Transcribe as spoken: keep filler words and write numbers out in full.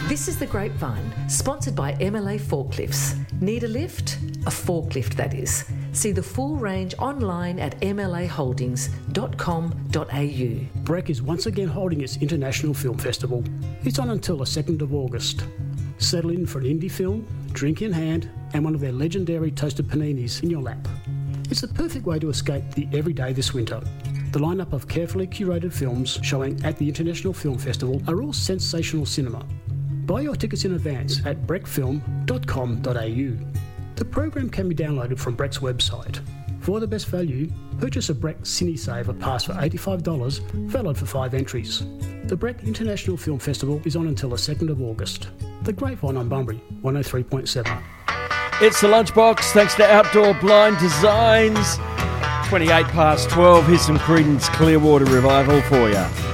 This is The Grapevine, sponsored by M L A Forklifts. Need a lift? A forklift, that is. See the full range online at m l a holdings dot com dot a u. B R E C is once again holding its International Film Festival. It's on until the second of August. Settle in for an indie film, drink in hand, and one of their legendary toasted paninis in your lap. It's the perfect way to escape the everyday this winter. The lineup of carefully curated films showing at the International Film Festival are all sensational cinema. Buy your tickets in advance at brec film dot com dot a u. The program can be downloaded from B R E C's website. For the best value, purchase a B R E C Cine Saver pass for eighty-five dollars, valid for five entries. The B R E C International Film Festival is on until the second of August. The Grapevine on Bunbury, one oh three point seven. It's the Lunchbox, thanks to Outdoor Blind Designs. twenty-eight past twelve, here's some Creedence Clearwater Revival for you.